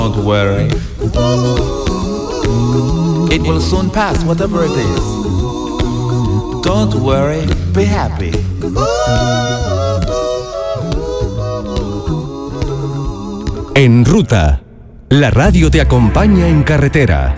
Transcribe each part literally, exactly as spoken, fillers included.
Don't worry. It will soon pass, whatever it is. Don't worry, be happy. En Ruta, la radio te acompaña en carretera.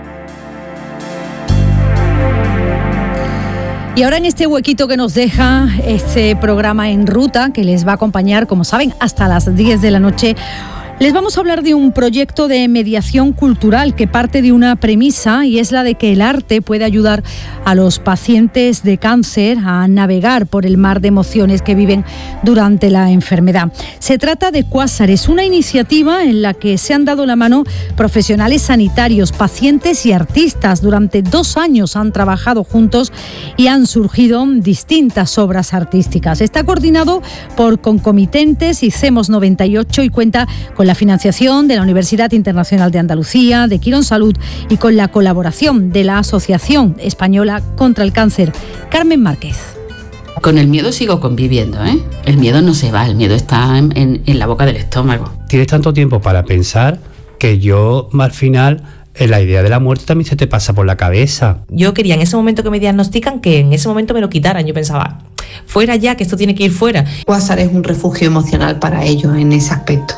Y ahora en este huequito que nos deja este programa En Ruta, que les va a acompañar, como saben, hasta las diez de la noche, les vamos a hablar de un proyecto de mediación cultural que parte de una premisa, y es la de que el arte puede ayudar a los pacientes de cáncer a navegar por el mar de emociones que viven durante la enfermedad. Se trata de Quásares, una iniciativa en la que se han dado la mano profesionales sanitarios, pacientes y artistas. Durante dos años han trabajado juntos y han surgido distintas obras artísticas. Está coordinado por Concomitentes y CEMOS noventa y ocho y cuenta con la financiación de la Universidad Internacional de Andalucía, de Quirón Salud y con la colaboración de la Asociación Española contra el Cáncer. Carmen Márquez. Con el miedo sigo conviviendo, ¿eh? El miedo no se va, el miedo está en, en, en la boca del estómago. Tienes tanto tiempo para pensar que yo al final la idea de la muerte también se te pasa por la cabeza. Yo quería en ese momento que me diagnostican que en ese momento me lo quitaran. Yo pensaba, fuera ya, que esto tiene que ir fuera. Quásar es un refugio emocional para ellos en ese aspecto.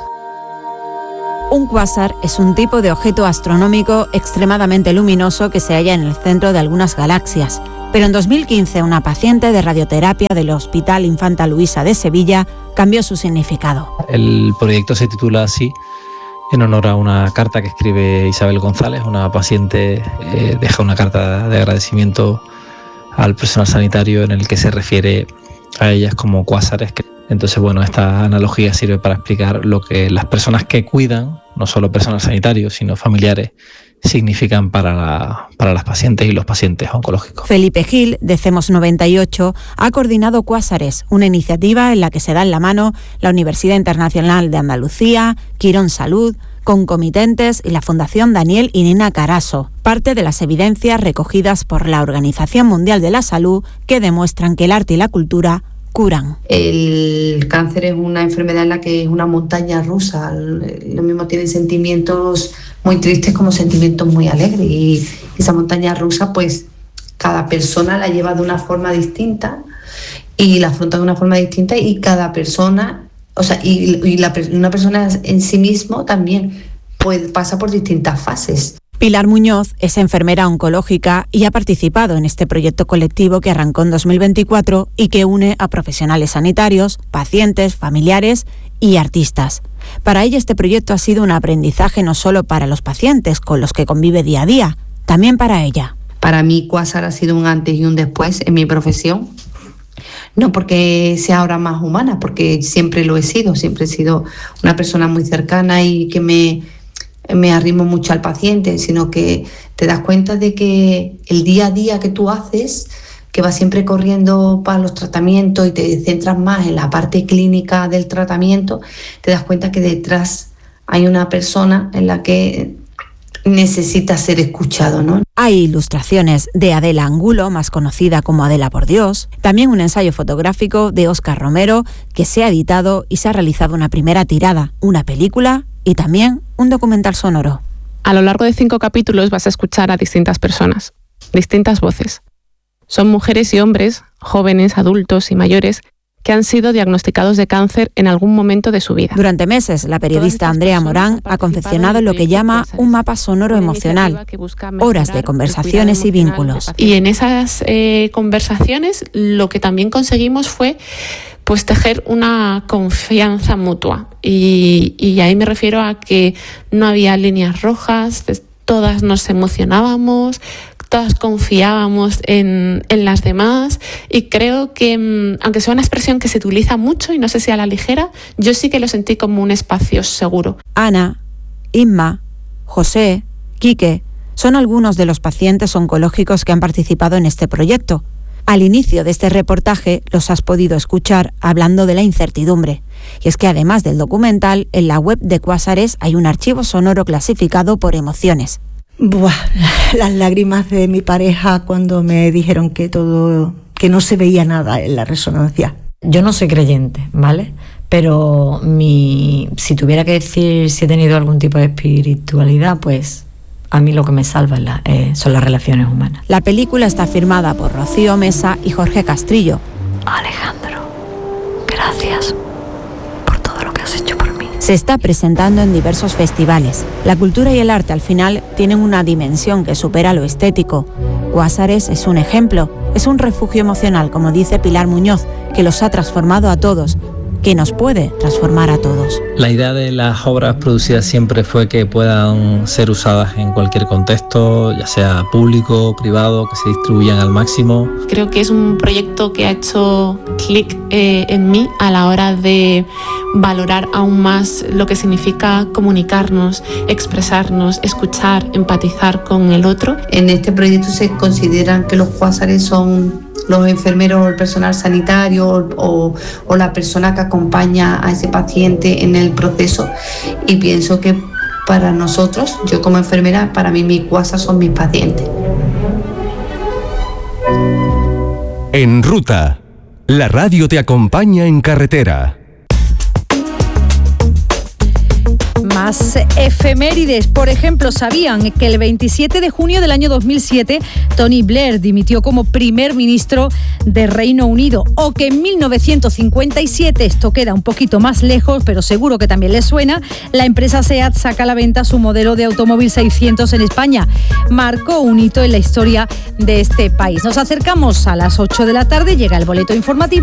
Un cuásar es un tipo de objeto astronómico extremadamente luminoso que se halla en el centro de algunas galaxias. Pero en dos mil quince una paciente de radioterapia del Hospital Infanta Luisa de Sevilla cambió su significado. El proyecto se titula así en honor a una carta que escribe Isabel González, una paciente, eh, deja una carta de agradecimiento al personal sanitario en el que se refiere a ellas como cuásares. Entonces, bueno, esta analogía sirve para explicar lo que las personas que cuidan, no solo personal sanitario, sino familiares, significan para, la, para las pacientes y los pacientes oncológicos. Felipe Gil, de CEMOS noventa y ocho, ha coordinado Quásares, una iniciativa en la que se dan la mano la Universidad Internacional de Andalucía, Quirón Salud, Concomitentes y la Fundación Daniel y Nina Carasso, parte de las evidencias recogidas por la Organización Mundial de la Salud que demuestran que el arte y la cultura curan. El cáncer es una enfermedad en la que es una montaña rusa. Lo mismo tienen sentimientos muy tristes como sentimientos muy alegres, y esa montaña rusa pues cada persona la lleva de una forma distinta y la afronta de una forma distinta, y cada persona, o sea, y, y la, una persona en sí mismo también pues pasa por distintas fases. Pilar Muñoz es enfermera oncológica y ha participado en este proyecto colectivo que arrancó en dos mil veinticuatro y que une a profesionales sanitarios, pacientes, familiares y artistas. Para ella este proyecto ha sido un aprendizaje no solo para los pacientes con los que convive día a día, también para ella. Para mí Quásar ha sido un antes y un después en mi profesión. No porque sea ahora más humana, porque siempre lo he sido, siempre he sido una persona muy cercana y que me... me arrimo mucho al paciente, sino que te das cuenta de que el día a día que tú haces, que vas siempre corriendo para los tratamientos y te centras más en la parte clínica del tratamiento, te das cuenta que detrás hay una persona en la que necesita ser escuchado, ¿no? Hay ilustraciones de Adela Angulo, más conocida como Adela por Dios, también un ensayo fotográfico de Óscar Romero que se ha editado y se ha realizado una primera tirada, una película y también un documental sonoro. A lo largo de cinco capítulos vas a escuchar a distintas personas, distintas voces. Son mujeres y hombres, jóvenes, adultos y mayores, que han sido diagnosticados de cáncer en algún momento de su vida. Durante meses, la periodista Andrea Morán ha confeccionado lo que llama un mapa sonoro emocional, horas de conversaciones y vínculos. Y en esas eh, conversaciones lo que también conseguimos fue pues tejer una confianza mutua. Y, y ahí me refiero a que no había líneas rojas, todas nos emocionábamos, todas confiábamos en, en las demás, y creo que, aunque sea una expresión que se utiliza mucho y no sé si a la ligera, yo sí que lo sentí como un espacio seguro. Ana, Inma, José, Quique, son algunos de los pacientes oncológicos que han participado en este proyecto. Al inicio de este reportaje los has podido escuchar hablando de la incertidumbre. Y es que además del documental, en la web de Quásares hay un archivo sonoro clasificado por emociones. Buah, las lágrimas de mi pareja cuando me dijeron que todo, que no se veía nada en la resonancia. Yo no soy creyente, ¿vale? Pero mi, si tuviera que decir si he tenido algún tipo de espiritualidad, pues a mí lo que me salva es la, eh, son las relaciones humanas. La película está firmada por Rocío Mesa y Jorge Castrillo. Alejandro, gracias por todo lo que has hecho por mí. Se está presentando en diversos festivales. La cultura y el arte al final tienen una dimensión que supera lo estético. Cuásares es un ejemplo, es un refugio emocional, como dice Pilar Muñoz, que los ha transformado a todos, que nos puede transformar a todos. La idea de las obras producidas siempre fue que puedan ser usadas en cualquier contexto, ya sea público, privado, que se distribuyan al máximo. Creo que es un proyecto que ha hecho clic eh, en mí a la hora de valorar aún más lo que significa comunicarnos, expresarnos, escuchar, empatizar con el otro. En este proyecto se consideran que los cuásares son los enfermeros o el personal sanitario o, o la persona que acompaña a ese paciente en el proceso, y pienso que para nosotros, yo como enfermera, para mí mis cuásar son mis pacientes. En Ruta, la radio te acompaña en carretera. Más efemérides. Por ejemplo, ¿sabían que el veintisiete de junio del año dos mil siete Tony Blair dimitió como primer ministro de Reino Unido? O que en mil novecientos cincuenta y siete, esto queda un poquito más lejos, pero seguro que también les suena, la empresa SEAT saca a la venta su modelo de automóvil seiscientos en España. Marcó un hito en la historia de este país. Nos acercamos a las ocho de la tarde, llega el boleto informativo.